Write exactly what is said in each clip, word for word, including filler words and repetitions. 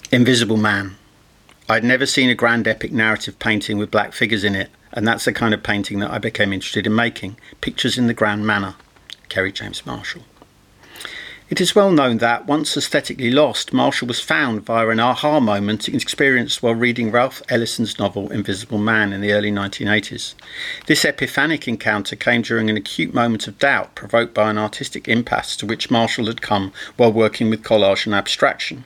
Invisible Man. I'd never seen a grand epic narrative painting with black figures in it, and that's the kind of painting that I became interested in making. Pictures in the Grand Manner. Kerry James Marshall. It is well known that, once aesthetically lost, Marshall was found via an aha moment experienced while reading Ralph Ellison's novel Invisible Man in the early nineteen eighties. This epiphanic encounter came during an acute moment of doubt provoked by an artistic impasse to which Marshall had come while working with collage and abstraction.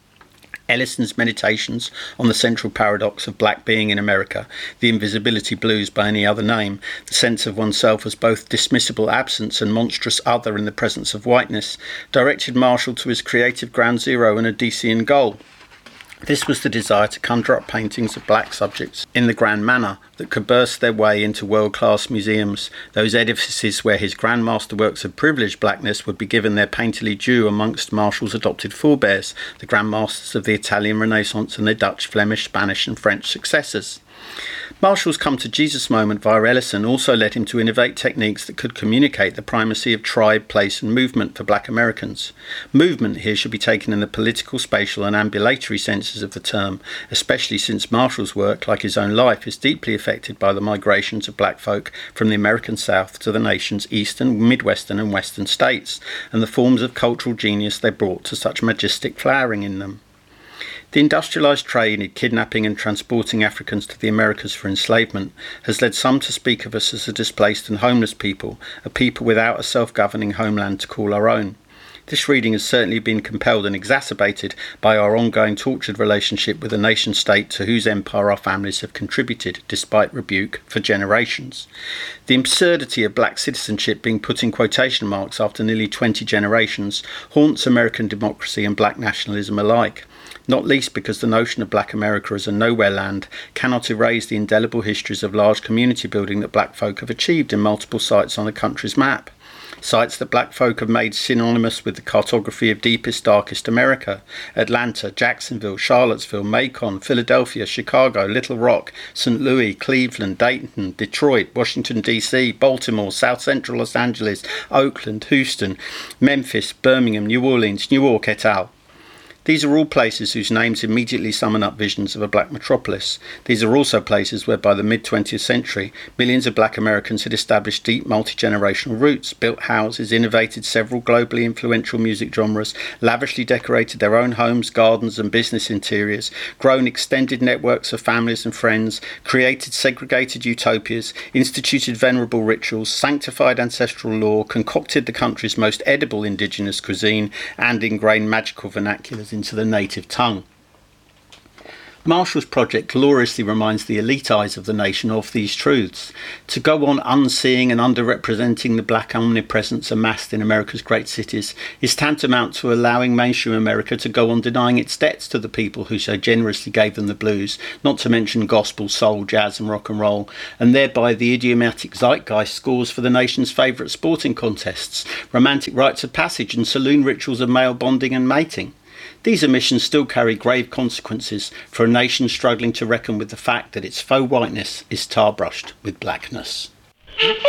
Ellison's meditations on the central paradox of black being in America, the invisibility blues by any other name, the sense of oneself as both dismissible absence and monstrous other in the presence of whiteness, directed Marshall to his creative ground zero and Odyssean goal. This was the desire to conjure up paintings of black subjects in the grand manner that could burst their way into world-class museums, those edifices where his grand masterworks of privileged blackness would be given their painterly due amongst Marshall's adopted forebears, the grand masters of the Italian Renaissance and their Dutch, Flemish, Spanish and French successors. Marshall's come-to-Jesus moment via Ellison also led him to innovate techniques that could communicate the primacy of tribe, place and movement for black Americans. Movement here should be taken in the political, spatial and ambulatory senses of the term, especially since Marshall's work, like his own life, is deeply affected by the migrations of black folk from the American South to the nation's eastern, midwestern and western states, and the forms of cultural genius they brought to such majestic flowering in them. The industrialised trade in kidnapping and transporting Africans to the Americas for enslavement has led some to speak of us as a displaced and homeless people, a people without a self-governing homeland to call our own. This reading has certainly been compelled and exacerbated by our ongoing tortured relationship with a nation-state to whose empire our families have contributed, despite rebuke, for generations. The absurdity of black citizenship being put in quotation marks after nearly twenty generations haunts American democracy and black nationalism alike, not least because the notion of black America as a nowhere land cannot erase the indelible histories of large community building that black folk have achieved in multiple sites on the country's map. Sites that black folk have made synonymous with the cartography of deepest, darkest America: Atlanta, Jacksonville, Charlottesville, Macon, Philadelphia, Chicago, Little Rock, Saint Louis, Cleveland, Dayton, Detroit, Washington, D C, Baltimore, South Central Los Angeles, Oakland, Houston, Memphis, Birmingham, New Orleans, Newark, et al. These are all places whose names immediately summon up visions of a black metropolis. These are also places where by the mid-twentieth century, millions of black Americans had established deep multi-generational roots, built houses, innovated several globally influential music genres, lavishly decorated their own homes, gardens and business interiors, grown extended networks of families and friends, created segregated utopias, instituted venerable rituals, sanctified ancestral lore, concocted the country's most edible indigenous cuisine, and ingrained magical vernaculars into the native tongue. Marshall's project gloriously reminds the elite eyes of the nation of these truths. To go on unseeing and underrepresenting the black omnipresence amassed in America's great cities is tantamount to allowing mainstream America to go on denying its debts to the people who so generously gave them the blues, not to mention gospel, soul, jazz and rock and roll, and thereby the idiomatic zeitgeist scores for the nation's favourite sporting contests, romantic rites of passage and saloon rituals of male bonding and mating. These omissions still carry grave consequences for a nation struggling to reckon with the fact that its faux whiteness is tar-brushed with blackness.